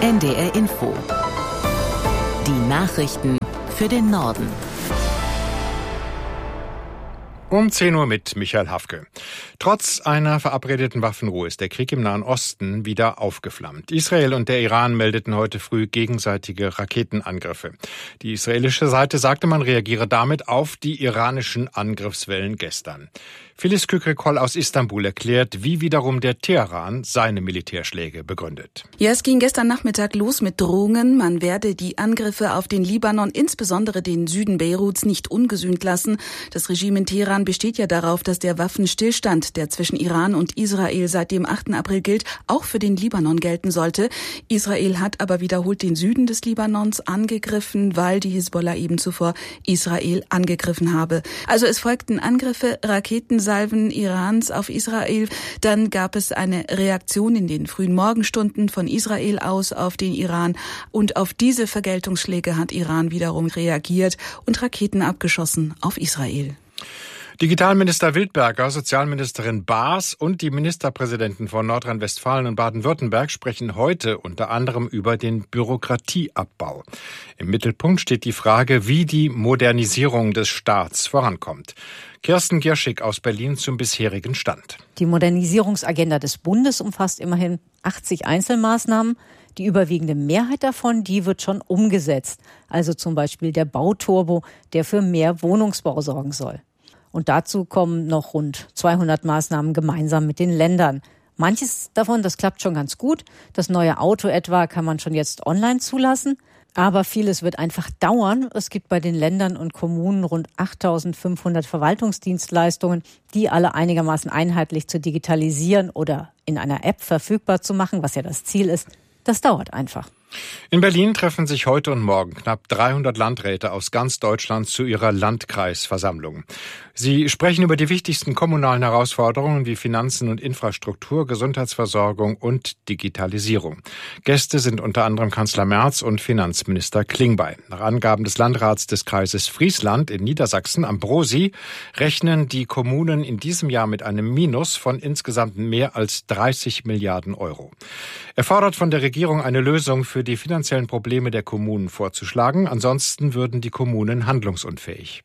NDR Info. Die Nachrichten für den Norden. Um 10 Uhr mit Michael Hafke. Trotz einer verabredeten Waffenruhe ist der Krieg im Nahen Osten wieder aufgeflammt. Israel und der Iran meldeten heute früh gegenseitige Raketenangriffe. Die israelische Seite sagte, man reagiere damit auf die iranischen Angriffswellen gestern. Filiz Kükrikol aus Istanbul erklärt, wie wiederum der Teheran seine Militärschläge begründet. Ja, es ging gestern Nachmittag los mit Drohungen. Man werde die Angriffe auf den Libanon, insbesondere den Süden Beiruts, nicht ungesühnt lassen. Das Regime in Teheran besteht ja darauf, dass der Waffenstillstand, der zwischen Iran und Israel seit dem 8. April gilt, auch für den Libanon gelten sollte. Israel hat aber wiederholt den Süden des Libanons angegriffen, weil die Hisbollah eben zuvor Israel angegriffen habe. Also es folgten Angriffe, Raketensalven Irans auf Israel. Dann gab es eine Reaktion in den frühen Morgenstunden von Israel aus auf den Iran. Und auf diese Vergeltungsschläge hat Iran wiederum reagiert und Raketen abgeschossen auf Israel. Digitalminister Wildberger, Sozialministerin Baas und die Ministerpräsidenten von Nordrhein-Westfalen und Baden-Württemberg sprechen heute unter anderem über den Bürokratieabbau. Im Mittelpunkt steht die Frage, wie die Modernisierung des Staats vorankommt. Kirsten Gierschig aus Berlin zum bisherigen Stand. Die Modernisierungsagenda des Bundes umfasst immerhin 80 Einzelmaßnahmen. Die überwiegende Mehrheit davon, die wird schon umgesetzt. Also zum Beispiel der Bauturbo, der für mehr Wohnungsbau sorgen soll. Und dazu kommen noch rund 200 Maßnahmen gemeinsam mit den Ländern. Manches davon, das klappt schon ganz gut. Das neue Auto etwa kann man schon jetzt online zulassen. Aber vieles wird einfach dauern. Es gibt bei den Ländern und Kommunen rund 8.500 Verwaltungsdienstleistungen, die alle einigermaßen einheitlich zu digitalisieren oder in einer App verfügbar zu machen, was ja das Ziel ist. Das dauert einfach. In Berlin treffen sich heute und morgen knapp 300 Landräte aus ganz Deutschland zu ihrer Landkreisversammlung. Sie sprechen über die wichtigsten kommunalen Herausforderungen wie Finanzen und Infrastruktur, Gesundheitsversorgung und Digitalisierung. Gäste sind unter anderem Kanzler Merz und Finanzminister Klingbeil. Nach Angaben des Landrats des Kreises Friesland in Niedersachsen, Ambrosi, rechnen die Kommunen in diesem Jahr mit einem Minus von insgesamt mehr als 30 Milliarden Euro. Er fordert von der Regierung eine Lösung für die finanziellen Probleme der Kommunen vorzuschlagen. Ansonsten würden die Kommunen handlungsunfähig.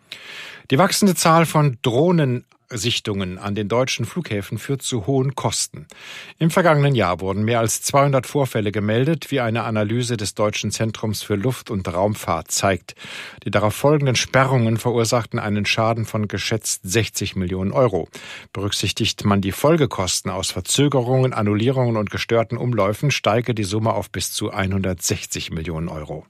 Die wachsende Zahl von Drohnensichtungen an den deutschen Flughäfen führt zu hohen Kosten. Im vergangenen Jahr wurden mehr als 200 Vorfälle gemeldet, wie eine Analyse des Deutschen Zentrums für Luft- und Raumfahrt zeigt. Die darauf folgenden Sperrungen verursachten einen Schaden von geschätzt 60 Millionen Euro. Berücksichtigt man die Folgekosten aus Verzögerungen, Annullierungen und gestörten Umläufen, steige die Summe auf bis zu 160 Millionen Euro.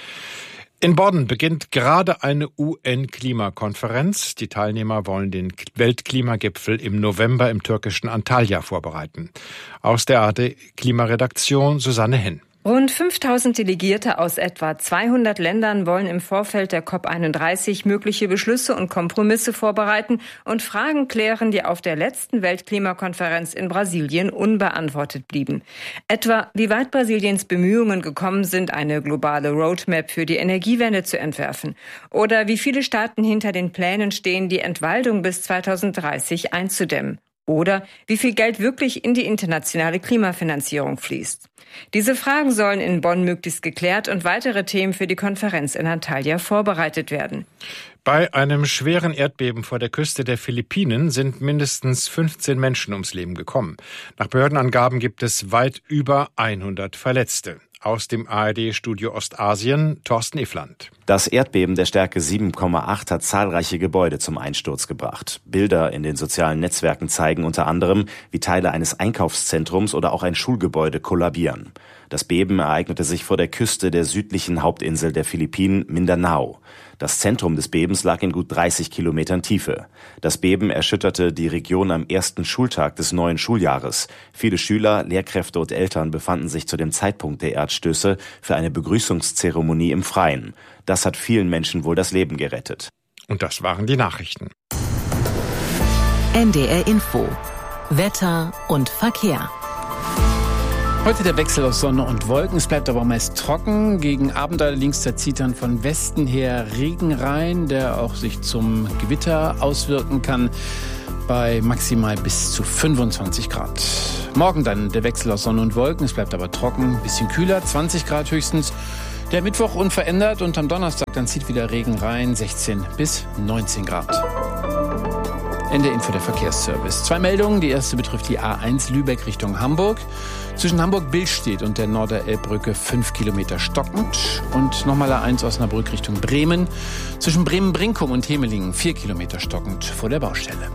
In Bonn beginnt gerade eine UN-Klimakonferenz. Die Teilnehmer wollen den Weltklimagipfel im November im türkischen Antalya vorbereiten. Aus der ARD-Klimaredaktion Susanne Henn. Rund 5.000 Delegierte aus etwa 200 Ländern wollen im Vorfeld der COP31 mögliche Beschlüsse und Kompromisse vorbereiten und Fragen klären, die auf der letzten Weltklimakonferenz in Brasilien unbeantwortet blieben. Etwa, wie weit Brasiliens Bemühungen gekommen sind, eine globale Roadmap für die Energiewende zu entwerfen. Oder wie viele Staaten hinter den Plänen stehen, die Entwaldung bis 2030 einzudämmen. Oder wie viel Geld wirklich in die internationale Klimafinanzierung fließt. Diese Fragen sollen in Bonn möglichst geklärt und weitere Themen für die Konferenz in Antalya vorbereitet werden. Bei einem schweren Erdbeben vor der Küste der Philippinen sind mindestens 15 Menschen ums Leben gekommen. Nach Behördenangaben gibt es weit über 100 Verletzte. Aus dem ARD-Studio Ostasien, Thorsten Iffland. Das Erdbeben der Stärke 7,8 hat zahlreiche Gebäude zum Einsturz gebracht. Bilder in den sozialen Netzwerken zeigen unter anderem, wie Teile eines Einkaufszentrums oder auch ein Schulgebäude kollabieren. Das Beben ereignete sich vor der Küste der südlichen Hauptinsel der Philippinen, Mindanao. Das Zentrum des Bebens lag in gut 30 Kilometern Tiefe. Das Beben erschütterte die Region am ersten Schultag des neuen Schuljahres. Viele Schüler, Lehrkräfte und Eltern befanden sich zu dem Zeitpunkt der Erdstöße für eine Begrüßungszeremonie im Freien. Das hat vielen Menschen wohl das Leben gerettet. Und das waren die Nachrichten. NDR Info. Wetter und Verkehr. Heute der Wechsel aus Sonne und Wolken. Es bleibt aber meist trocken. Gegen Abend allerdings zieht dann von Westen her Regen rein, der auch sich zum Gewitter auswirken kann. bei maximal bis zu 25 Grad. Morgen dann der Wechsel aus Sonne und Wolken. Es bleibt aber trocken, ein bisschen kühler, 20 Grad höchstens. Der Mittwoch unverändert und am Donnerstag dann zieht wieder Regen rein, 16 bis 19 Grad. Ende Info der Verkehrsservice. 2 Meldungen. Die erste betrifft die A1 Lübeck Richtung Hamburg. Zwischen Hamburg-Billstedt und der Norderelbbrücke 5 Kilometer stockend. Und nochmal A1 Osnabrück Richtung Bremen. Zwischen Bremen-Brinkum und Hemelingen 4 Kilometer stockend vor der Baustelle.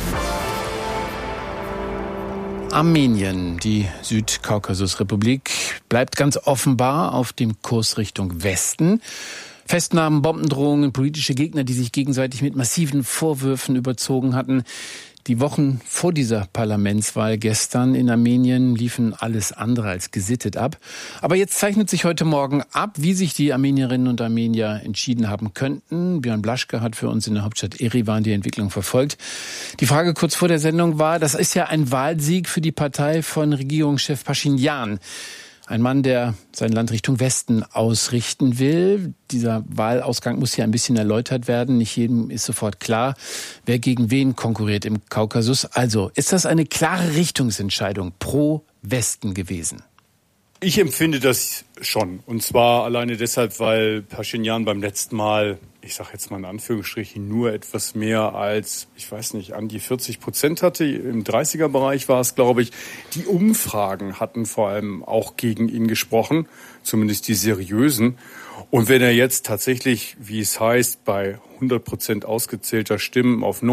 Armenien, die Südkaukasusrepublik, bleibt ganz offenbar auf dem Kurs Richtung Westen. Festnahmen, Bombendrohungen, politische Gegner, die sich gegenseitig mit massiven Vorwürfen überzogen hatten. Die Wochen vor dieser Parlamentswahl gestern in Armenien liefen alles andere als gesittet ab. Aber jetzt zeichnet sich heute Morgen ab, wie sich die Armenierinnen und Armenier entschieden haben könnten. Björn Blaschke hat für uns in der Hauptstadt Erivan die Entwicklung verfolgt. Die Frage kurz vor der Sendung war, das ist ja ein Wahlsieg für die Partei von Regierungschef Pashinyan. Ein Mann, der sein Land Richtung Westen ausrichten will. Dieser Wahlausgang muss hier ein bisschen erläutert werden. Nicht jedem ist sofort klar, wer gegen wen konkurriert im Kaukasus. Also, ist das eine klare Richtungsentscheidung pro Westen gewesen? Ich empfinde das schon. Und zwar alleine deshalb, weil Pashinyan beim letzten Mal, ich sage jetzt mal in Anführungsstrichen, nur etwas mehr als, an die 40% hatte. Im 30er-Bereich war es, glaube ich. Die Umfragen hatten vor allem auch gegen ihn gesprochen, zumindest die seriösen. Und wenn er jetzt tatsächlich, wie es heißt, bei 100% ausgezählter Stimmen auf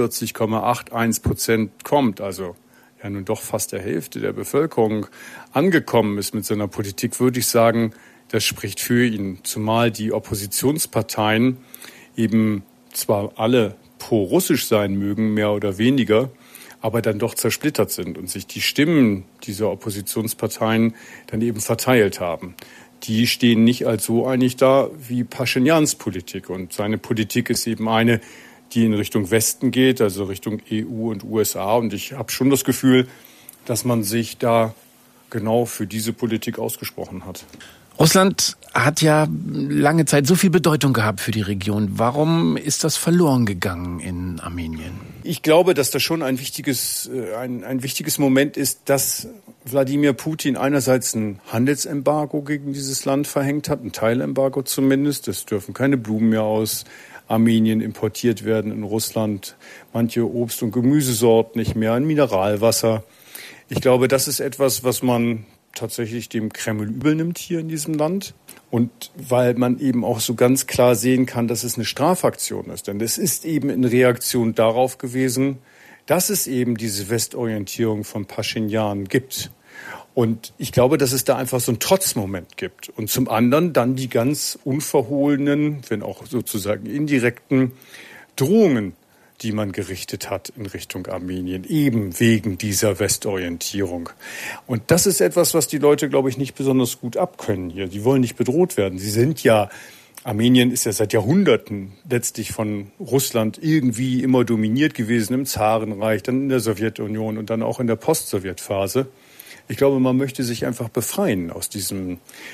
49,81% kommt, also ja nun doch fast der Hälfte der Bevölkerung angekommen ist mit seiner Politik, würde ich sagen, das spricht für ihn. Zumal die Oppositionsparteien eben zwar alle pro-russisch sein mögen, mehr oder weniger, aber dann doch zersplittert sind und sich die Stimmen dieser Oppositionsparteien dann eben verteilt haben. Die stehen nicht als so einig da wie Pashinyans Politik. Und seine Politik ist eben eine, die in Richtung Westen geht, also Richtung EU und USA. Und ich habe schon das Gefühl, dass man sich da genau für diese Politik ausgesprochen hat. Russland hat ja lange Zeit so viel Bedeutung gehabt für die Region. Warum ist das verloren gegangen in Armenien? Ich glaube, dass das schon ein wichtiges Moment ist, dass Wladimir Putin einerseits ein Handelsembargo gegen dieses Land verhängt hat, ein Teilembargo zumindest. Es dürfen keine Blumen mehr aus Armenien importiert werden in Russland, manche Obst- und Gemüsesorten nicht mehr, ein Mineralwasser. Ich glaube, das ist etwas, was man tatsächlich dem Kreml übel nimmt hier in diesem Land. Und weil man eben auch so ganz klar sehen kann, dass es eine Strafaktion ist. Denn es ist eben in Reaktion darauf gewesen, dass es eben diese Westorientierung von Pashinyan gibt. Und ich glaube, dass es da einfach so einen Trotzmoment gibt. Und zum anderen dann die ganz unverhohlenen, wenn auch sozusagen indirekten Drohungen, die man gerichtet hat in Richtung Armenien, eben wegen dieser Westorientierung. Und das ist etwas, was die Leute, glaube ich, nicht besonders gut abkönnen hier. Die wollen nicht bedroht werden. Armenien ist ja seit Jahrhunderten letztlich von Russland irgendwie immer dominiert gewesen, im Zarenreich, dann in der Sowjetunion und dann auch in der Post-Sowjet-Phase. Ich glaube, man möchte sich einfach befreien aus diesem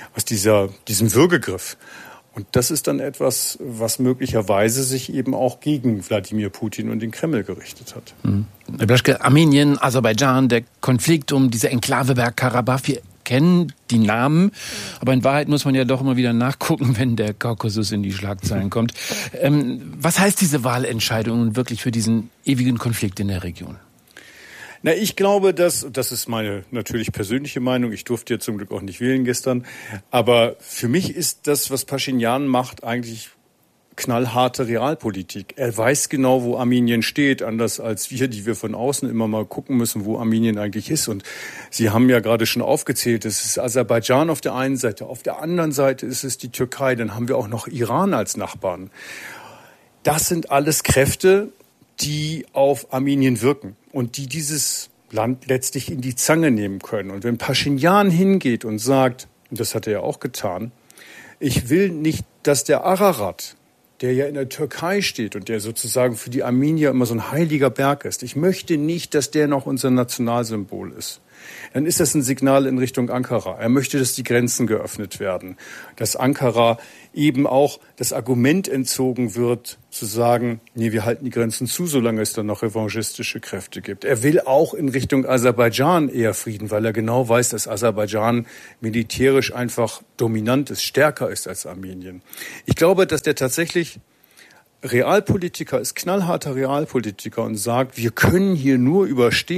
Würgegriff. Und das ist dann etwas, was möglicherweise sich eben auch gegen Wladimir Putin und den Kreml gerichtet hat. Herr Blaschke, Armenien, Aserbaidschan, der Konflikt um diese Enklave Bergkarabach, wir kennen die Namen, aber in Wahrheit muss man ja doch immer wieder nachgucken, wenn der Kaukasus in die Schlagzeilen kommt. Was heißt diese Wahlentscheidung nun wirklich für diesen ewigen Konflikt in der Region? Na, ich glaube, das ist meine natürlich persönliche Meinung. Ich durfte ja zum Glück auch nicht wählen gestern. Aber für mich ist das, was Pashinyan macht, eigentlich knallharte Realpolitik. Er weiß genau, wo Armenien steht, anders als wir, die wir von außen immer mal gucken müssen, wo Armenien eigentlich ist. Und Sie haben ja gerade schon aufgezählt, es ist Aserbaidschan auf der einen Seite, auf der anderen Seite ist es die Türkei, dann haben wir auch noch Iran als Nachbarn. Das sind alles Kräfte, die auf Armenien wirken und die dieses Land letztlich in die Zange nehmen können. Und wenn Pashinyan hingeht und sagt, und das hat er ja auch getan, ich will nicht, dass der Ararat, der ja in der Türkei steht und der sozusagen für die Armenier immer so ein heiliger Berg ist, ich möchte nicht, dass der noch unser Nationalsymbol ist. dann ist das ein Signal in Richtung Ankara. Er möchte, dass die Grenzen geöffnet werden, dass Ankara eben auch das Argument entzogen wird, zu sagen, nee, wir halten die Grenzen zu, solange es dann noch revanchistische Kräfte gibt. Er will auch in Richtung Aserbaidschan eher Frieden, weil er genau weiß, dass Aserbaidschan militärisch einfach dominant ist, stärker ist als Armenien. Ich glaube, dass der tatsächlich Realpolitiker ist, knallharter Realpolitiker und sagt, wir können hier nur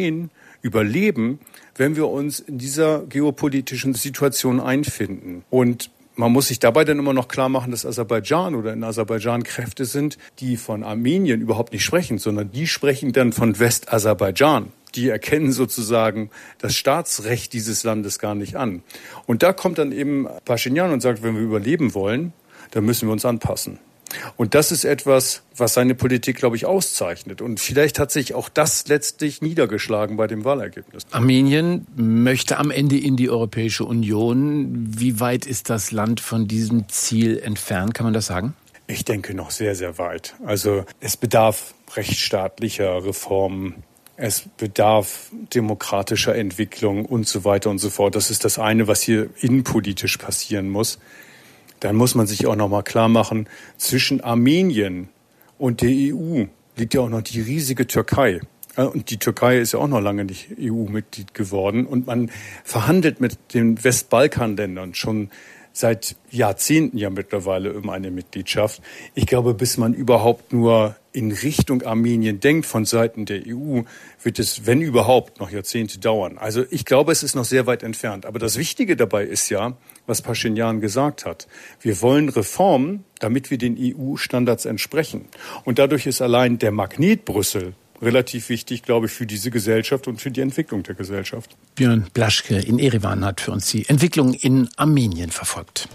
überleben, wenn wir uns in dieser geopolitischen Situation einfinden. Und man muss sich dabei dann immer noch klar machen, dass Aserbaidschan oder in Aserbaidschan Kräfte sind, die von Armenien überhaupt nicht sprechen, sondern die sprechen dann von Westaserbaidschan. Die erkennen sozusagen das Staatsrecht dieses Landes gar nicht an. Und da kommt dann eben Paschinjan und sagt, wenn wir überleben wollen, dann müssen wir uns anpassen. Und das ist etwas, was seine Politik, glaube ich, auszeichnet. Und vielleicht hat sich auch das letztlich niedergeschlagen bei dem Wahlergebnis. Armenien möchte am Ende in die Europäische Union. Wie weit ist das Land von diesem Ziel entfernt? Kann man das sagen? Ich denke noch sehr, sehr weit. Also es bedarf rechtsstaatlicher Reformen. Es bedarf demokratischer Entwicklung und so weiter und so fort. Das ist das eine, was hier innenpolitisch passieren muss. Dann muss man sich auch noch mal klar machen, zwischen Armenien und der EU liegt ja auch noch die riesige Türkei. Und die Türkei ist ja auch noch lange nicht EU-Mitglied geworden. Und man verhandelt mit den Westbalkanländern schon seit Jahrzehnten ja mittlerweile um eine Mitgliedschaft. Ich glaube, bis man überhaupt nur in Richtung Armenien denkt von Seiten der EU, wird es, wenn überhaupt, noch Jahrzehnte dauern. Also ich glaube, es ist noch sehr weit entfernt. Aber das Wichtige dabei ist ja, was Paschinjan gesagt hat. Wir wollen Reformen, damit wir den EU-Standards entsprechen. Und dadurch ist allein der Magnet Brüssel relativ wichtig, glaube ich, für diese Gesellschaft und für die Entwicklung der Gesellschaft. Björn Blaschke in Erevan hat für uns die Entwicklung in Armenien verfolgt.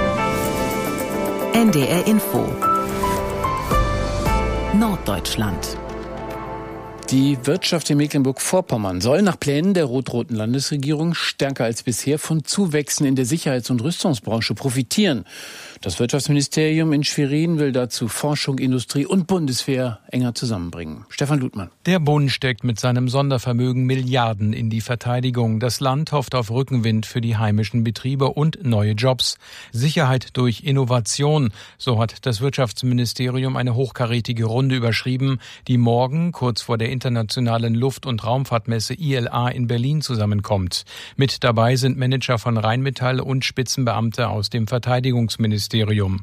NDR Info Norddeutschland. Die Wirtschaft in Mecklenburg-Vorpommern soll nach Plänen der rot-roten Landesregierung stärker als bisher von Zuwächsen in der Sicherheits- und Rüstungsbranche profitieren. Das Wirtschaftsministerium in Schwerin will dazu Forschung, Industrie und Bundeswehr enger zusammenbringen. Stefan Ludmann. Der Bund steckt mit seinem Sondervermögen Milliarden in die Verteidigung. Das Land hofft auf Rückenwind für die heimischen Betriebe und neue Jobs. Sicherheit durch Innovation, so hat das Wirtschaftsministerium eine hochkarätige Runde überschrieben, die morgen kurz vor der internationalen Luft- und Raumfahrtmesse ILA in Berlin zusammenkommt. Mit dabei sind Manager von Rheinmetall und Spitzenbeamte aus dem Verteidigungsministerium.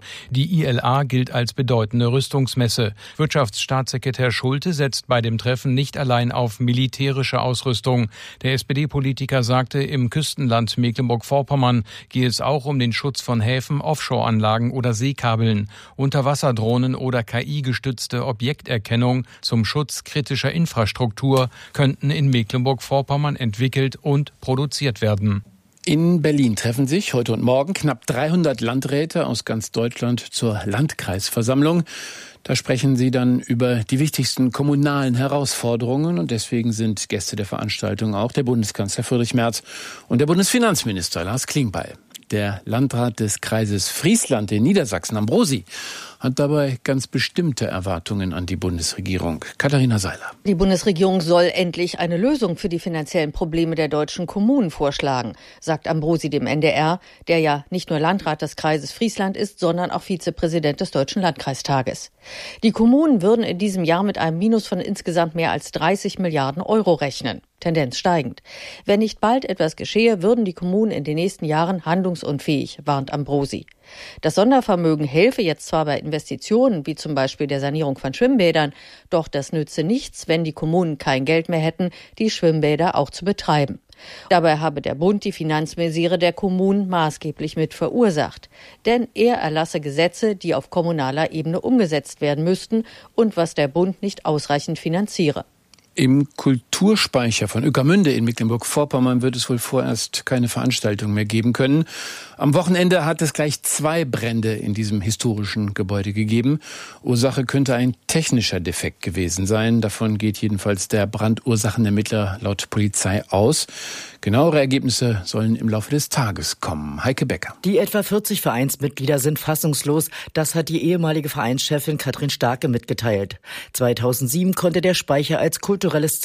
Die ILA gilt als bedeutende Rüstungsmesse. Wirtschaftsstaatssekretär Schulte setzt bei dem Treffen nicht allein auf militärische Ausrüstung. Der SPD-Politiker sagte, im Küstenland Mecklenburg-Vorpommern gehe es auch um den Schutz von Häfen, Offshore-Anlagen oder Seekabeln, Unterwasserdrohnen oder KI-gestützte Objekterkennung zum Schutz kritischer Infrastruktur könnten in Mecklenburg-Vorpommern entwickelt und produziert werden. In Berlin treffen sich heute und morgen knapp 300 Landräte aus ganz Deutschland zur Landkreisversammlung. Da sprechen sie dann über die wichtigsten kommunalen Herausforderungen und deswegen sind Gäste der Veranstaltung auch der Bundeskanzler Friedrich Merz und der Bundesfinanzminister Lars Klingbeil. Der Landrat des Kreises Friesland in Niedersachsen, Ambrosi, hat dabei ganz bestimmte Erwartungen an die Bundesregierung. Katharina Seiler. Die Bundesregierung soll endlich eine Lösung für die finanziellen Probleme der deutschen Kommunen vorschlagen, sagt Ambrosi dem NDR, der ja nicht nur Landrat des Kreises Friesland ist, sondern auch Vizepräsident des Deutschen Landkreistages. Die Kommunen würden in diesem Jahr mit einem Minus von insgesamt mehr als 30 Milliarden Euro rechnen. Tendenz steigend. Wenn nicht bald etwas geschehe, würden die Kommunen in den nächsten Jahren handlungsunfähig, warnt Ambrosi. Das Sondervermögen helfe jetzt zwar bei Investitionen, wie zum Beispiel der Sanierung von Schwimmbädern, doch das nütze nichts, wenn die Kommunen kein Geld mehr hätten, die Schwimmbäder auch zu betreiben. Dabei habe der Bund die Finanzmisere der Kommunen maßgeblich mit verursacht. Denn er erlasse Gesetze, die auf kommunaler Ebene umgesetzt werden müssten und was der Bund nicht ausreichend finanziere. Im Kulturspeicher von Ueckermünde in Mecklenburg-Vorpommern wird es wohl vorerst keine Veranstaltung mehr geben können. Am Wochenende hat es gleich 2 Brände in diesem historischen Gebäude gegeben. Ursache könnte ein technischer Defekt gewesen sein. Davon geht jedenfalls der Brandursachenermittler laut Polizei aus. Genauere Ergebnisse sollen im Laufe des Tages kommen. Heike Becker. Die etwa 40 Vereinsmitglieder sind fassungslos. Das hat die ehemalige Vereinschefin Katrin Starke mitgeteilt. 2007 konnte der Speicher als kulturelles Zentrum in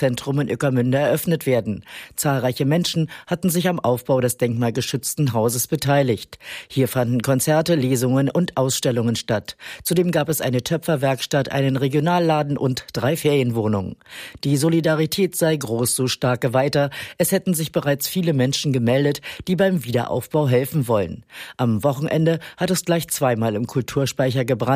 in Ueckermünde eröffnet werden. Zahlreiche Menschen hatten sich am Aufbau des denkmalgeschützten Hauses beteiligt. Hier fanden Konzerte, Lesungen und Ausstellungen statt. Zudem gab es eine Töpferwerkstatt, einen Regionalladen und 3 Ferienwohnungen. Die Solidarität sei groß, so Starke weiter. Es hätten sich bereits viele Menschen gemeldet, die beim Wiederaufbau helfen wollen. Am Wochenende hat es gleich zweimal im Kulturspeicher gebrannt.